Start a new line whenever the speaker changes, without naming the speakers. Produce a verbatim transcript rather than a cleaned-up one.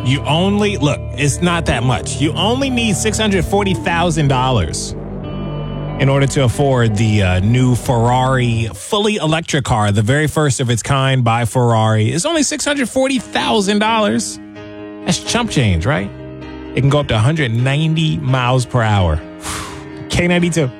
You only, look, it's not that much. You only need six hundred forty thousand dollars in order to afford the uh, new Ferrari fully electric car, the very first of its kind by Ferrari. It's only six hundred forty thousand dollars. That's chump change, right? It can go up to one hundred ninety miles per hour. K ninety-two.